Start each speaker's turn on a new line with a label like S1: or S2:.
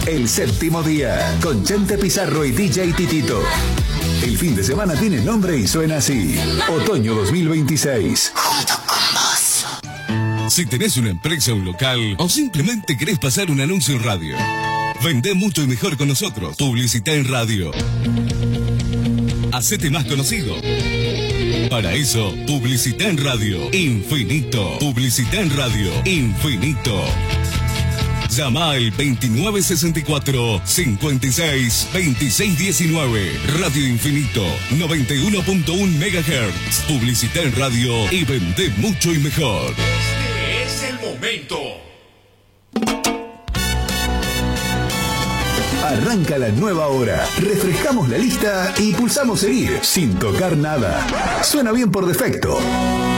S1: El Séptimo Día, con Chente Pizarro y DJ Titito. El fin de semana tiene nombre y suena así. Otoño 2026.
S2: Junto con vos.
S3: Si tenés una empresa, un local o simplemente querés pasar un anuncio en radio, vendé mucho y mejor con nosotros. Publicitá en radio. Hacete más conocido. Para eso, publicitá en radio. Infinito. Publicitá en radio. Infinito. Llama al 2964-56-2619. Radio Infinito, 91.1 MHz. Publicitá en radio y vendé mucho y mejor.
S4: Este es el momento.
S1: Arranca la nueva hora. Refrescamos la lista y pulsamos seguir sin tocar nada. Suena bien por defecto.